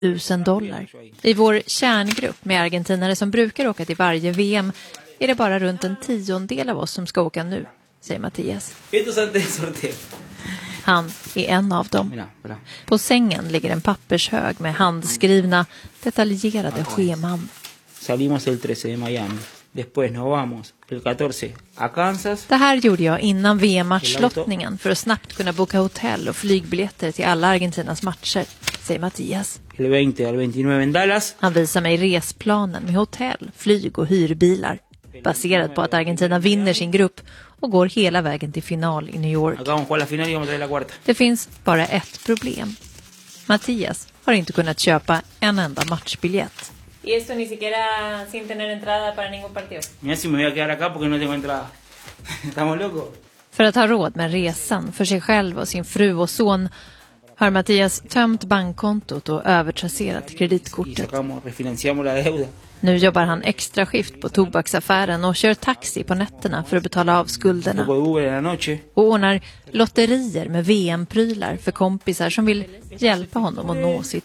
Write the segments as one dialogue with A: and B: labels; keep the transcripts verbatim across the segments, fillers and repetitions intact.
A: tusen dollar. I vår kärngrupp med argentinare som brukar åka till varje V M är det bara runt en tiondel av oss som ska åka nu, säger Mattias. Han är en av dem. På sängen ligger en pappershög med handskrivna, detaljerade scheman.
B: Salimos el trece de Miami. Después nos vamos el catorce a Kansas.
A: Det här gjorde jag innan V M-matchlottningen för att snabbt kunna boka hotell och flygbiljetter till alla Argentinas matcher, säger Mattias.
B: El veinte al veintinueve en Dallas.
A: Han visar mig resplanen med hotell, flyg och hyrbilar, baserat på att Argentina vinner sin grupp och går hela vägen till final i New York. Det finns bara ett problem. Mattias har inte kunnat köpa en enda matchbiljett.
C: Y eso ni siquiera sin tener entrada para ningún partido.
B: Mira si me voy a quedar acá porque no tengo entrada. Estamos locos.
A: För att ha råd med resan för sig själv och sin fru och son har Mattias tömt bankkontot och övertrasserat kreditkortet. Nu jobbar han extra skift på tobaksaffären och kör taxi på nätterna för att betala av skulderna. Och ordnar lotterier med V M-prylar för kompisar som vill hjälpa honom att nå sitt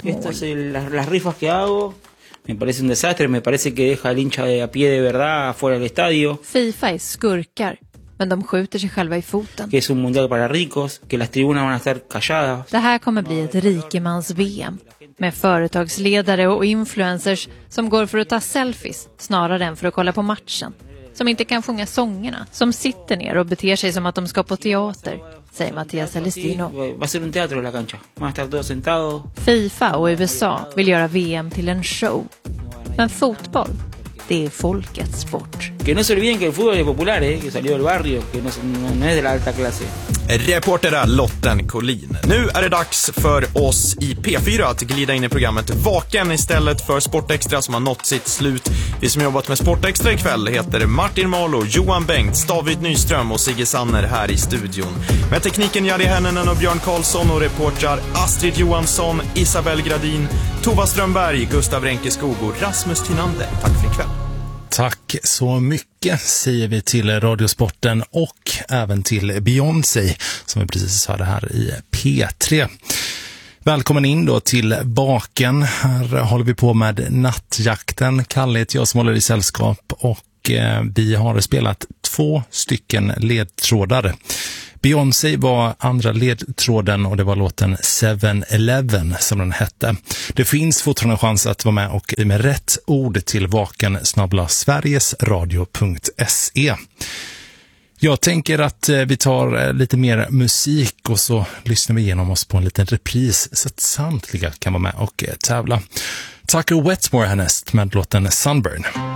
A: mål.
B: Me parece un desastre, me parece que deja el hincha de a pie de verdad afuera del estadio.
A: FIFA är skurkar, men de skjuter sig själva i foten.
B: Que es un mundial para ricos, que las tribunas van a estar calladas.
A: Det här kommer bli ett rikemans V M med företagsledare och influencers som går för att ta selfies snarare än för att kolla på matchen. Som inte kan sjunga sångerna, som sitter ner och beter sig som att de ska på teater, säger Mattias Celestino.
B: Va a ser un teatro en la cancha. Van a estar todos sentados.
A: FIFA och U S A vill göra V M till en show. Men fotboll, det är folkets sport.
B: Que no se olviden que el fútbol es popular, eh, que salió del barrio, que no, no es de la alta clase.
D: Reporter Lotten Collin. Nu är det dags för oss i P fyra att glida in i programmet Vaken istället för Sportextra som har nått sitt slut. Vi som jobbat med Sportextra ikväll heter Martin Malo, Johan Bengt, David Nyström och Sigge Sanner här i studion. Med tekniken Jari Hennenen och Björn Karlsson och reportrar Astrid Johansson, Isabel Gradin, Tova Strömberg, Gustav Renkeskog och Rasmus Tinander. Tack för ikväll.
E: Tack så mycket säger vi till Radiosporten och även till Beyoncé som vi precis hörde här i P tre. Välkommen in då till Baken. Här håller vi på med nattjakten. Kalle heter jag som håller i sällskap och eh, vi har spelat två stycken ledtrådar. Beyoncé var andra ledtråden och det var låten seven eleven som den hette. Det finns fortfarande en chans att vara med och med rätt ord till vaken snabla sverigesradio punkt se. Jag tänker att vi tar lite mer musik och så lyssnar vi igenom oss på en liten repris så att samtliga kan vara med och tävla. Tucker Wetmore härnäst med låten Sunburn.